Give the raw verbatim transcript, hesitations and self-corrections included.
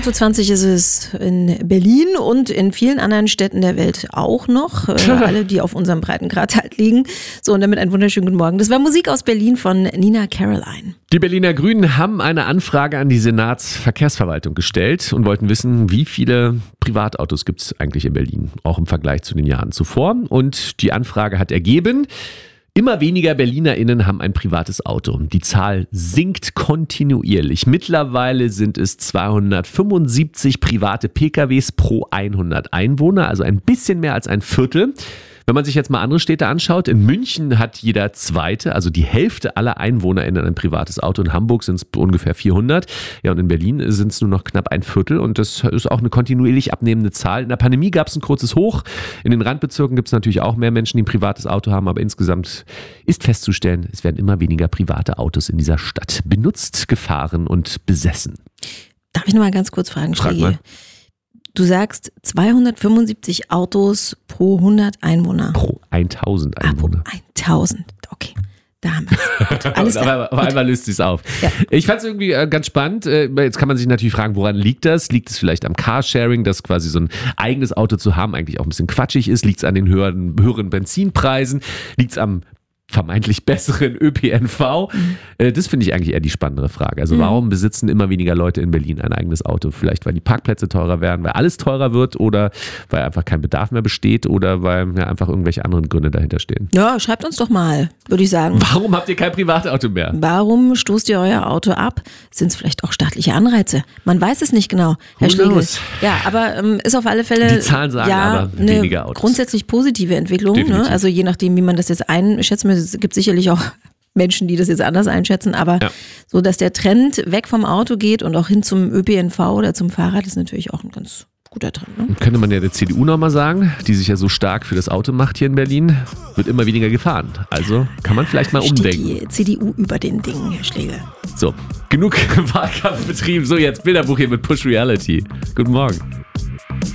acht Uhr zwanzig ist es in Berlin und in vielen anderen Städten der Welt auch noch. Äh, alle, die auf unserem Breitengrad halt liegen. So, und damit einen wunderschönen guten Morgen. Das war Musik aus Berlin von Nina Caroline. Die Berliner Grünen haben eine Anfrage an die Senatsverkehrsverwaltung gestellt und wollten wissen, wie viele Privatautos gibt es eigentlich in Berlin, auch im Vergleich zu den Jahren zuvor. Und die Anfrage hat ergeben, immer weniger BerlinerInnen haben ein privates Auto. Die Zahl sinkt kontinuierlich. Mittlerweile sind es zweihundertfünfundsiebzig private P K Ws pro hundert Einwohner, also ein bisschen mehr als ein Viertel. Wenn man sich jetzt mal andere Städte anschaut, in München hat jeder Zweite, also die Hälfte aller EinwohnerInnen ein privates Auto. In Hamburg sind es ungefähr vierhundert. Ja, und in Berlin sind es nur noch knapp ein Viertel. Und das ist auch eine kontinuierlich abnehmende Zahl. In der Pandemie gab es ein kurzes Hoch. In den Randbezirken gibt es natürlich auch mehr Menschen, die ein privates Auto haben. Aber insgesamt ist festzustellen, es werden immer weniger private Autos in dieser Stadt benutzt, gefahren und besessen. Darf ich noch mal ganz kurz fragen, Frag Schlägi? mal. Du sagst zweihundertfünfundsiebzig Autos pro hundert Einwohner. Pro tausend Einwohner. Ah, pro tausend, okay. Da haben wir es. Alles klar. Aber auf einmal löst sich es auf. Ja. Ich fand es irgendwie ganz spannend. Jetzt kann man sich natürlich fragen, woran liegt das? Liegt es vielleicht am Carsharing, dass quasi so ein eigenes Auto zu haben eigentlich auch ein bisschen quatschig ist? Liegt es an den höheren, höheren Benzinpreisen? Liegt es am vermeintlich besseren Ö P N V? Mhm. Das finde ich eigentlich eher die spannendere Frage. Also warum besitzen immer weniger Leute in Berlin ein eigenes Auto? Vielleicht, weil die Parkplätze teurer werden, weil alles teurer wird oder weil einfach kein Bedarf mehr besteht oder weil ja, einfach irgendwelche anderen Gründe dahinter stehen. Ja, schreibt uns doch mal, würde ich sagen. Warum habt ihr kein Privatauto mehr? Warum stoßt ihr euer Auto ab? Sind es vielleicht auch staatliche Anreize? Man weiß es nicht genau, Herr Schlegel. Ja, aber ähm, ist auf alle Fälle die Zahlen sagen ja, aber eine weniger Autos. Grundsätzlich positive Entwicklung. Ne? Also je nachdem, wie man das jetzt einschätzen möchte. Es gibt sicherlich auch Menschen, die das jetzt anders einschätzen, aber ja. So, dass der Trend weg vom Auto geht und auch hin zum Ö P N V oder zum Fahrrad, ist natürlich auch ein ganz guter Trend. Ne? Könnte man ja der C D U nochmal sagen, die sich ja so stark für das Auto macht hier in Berlin, wird immer weniger gefahren. Also kann man vielleicht mal umdenken. Steht die C D U über den Dingen, Herr Schlegel. So, genug Wahlkampf betrieben. So, jetzt Bilderbuch hier mit Push Reality. Guten Morgen.